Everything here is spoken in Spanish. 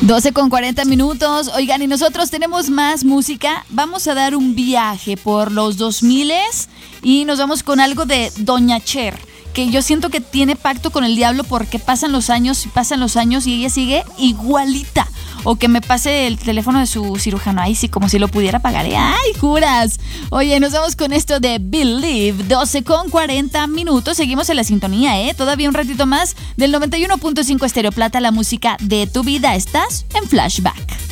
12:40. Oigan, y nosotros tenemos más música. Vamos a dar un viaje por los 2000 y nos vamos con algo de Doña Cher, que yo siento que tiene pacto con el diablo porque pasan los años y ella sigue igualita. O que me pase el teléfono de su cirujano. Ay, sí, como si lo pudiera pagar. ¡Ay, juras! Oye, nos vamos con esto de Believe. 12:40. Seguimos en la sintonía, ¿eh? Todavía un ratito más del 91.5 Estéreo Plata, la música de tu vida. Estás en Flashback.